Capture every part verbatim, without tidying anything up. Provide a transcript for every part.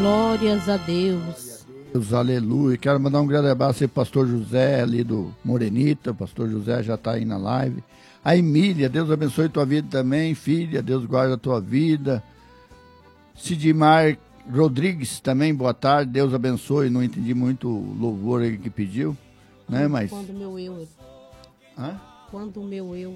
Glórias a Deus. Deus, aleluia. Quero mandar um grande abraço aí pro pastor José ali do Morenita. O pastor José já está aí na live. A Emília, Deus abençoe tua vida também, filha. Deus guarda a tua vida. Sidmar Rodrigues também, boa tarde. Deus abençoe. Não entendi muito o louvor aí que pediu, né? Mas Quando o meu eu. Hã? Quando o meu eu.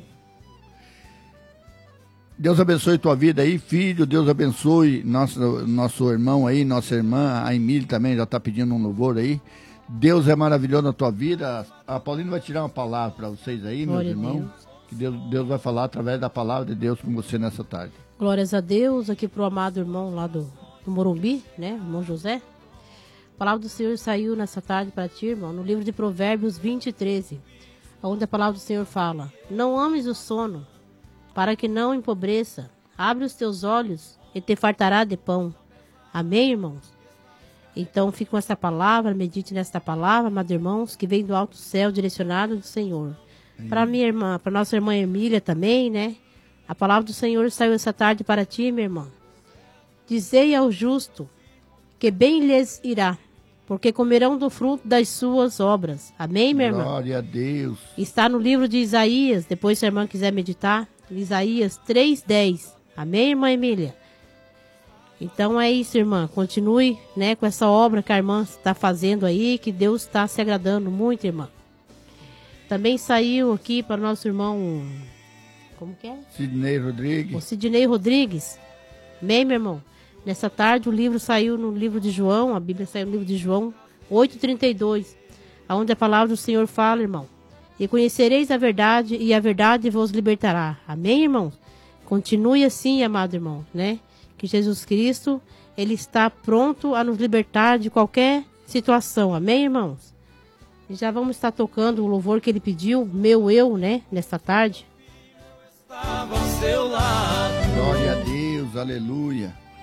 Deus abençoe tua vida aí, filho. Deus abençoe nosso, nosso irmão aí, nossa irmã, a Emília também já está pedindo um louvor aí. Deus é maravilhoso na tua vida. A Paulina vai tirar uma palavra para vocês aí, Glória meus irmãos. Deus. Que Deus, Deus vai falar através da palavra de Deus com você nessa tarde. Glórias a Deus, aqui pro amado irmão lá do, do Morumbi, né, irmão José. A palavra do Senhor saiu nessa tarde para ti, irmão, no livro de Provérbios vinte, treze, onde a palavra do Senhor fala: não ames o sono, para que não empobreça. Abre os teus olhos e te fartará de pão. Amém, irmãos? Então, fique com essa palavra, medite nesta palavra, amados irmãos, que vem do alto céu, direcionado do Senhor. Para minha irmã, para nossa irmã Emília também, né? A palavra do Senhor saiu essa tarde para ti, minha irmã. Dizei ao justo que bem lhes irá, porque comerão do fruto das suas obras. Amém, minha irmã? Glória a Deus. Está no livro de Isaías, depois se a irmã quiser meditar, Isaías três, dez. Amém, irmã Emília? Então é isso, irmã. Continue, né, com essa obra que a irmã está fazendo aí, que Deus está se agradando muito, irmã. Também saiu aqui para o nosso irmão, como que é? Sidney Rodrigues. O Sidney Rodrigues. Amém, meu irmão? Nessa tarde o livro saiu no livro de João, a Bíblia saiu no livro de João oito, trinta e dois, onde a palavra do Senhor fala, irmão: e conhecereis a verdade, e a verdade vos libertará. Amém, irmão? Continue assim, amado irmão, né? Que Jesus Cristo, Ele está pronto a nos libertar de qualquer situação. Amém, irmãos? E já vamos estar tocando o louvor que Ele pediu, meu eu, né? Nesta tarde. Glória a Deus, aleluia.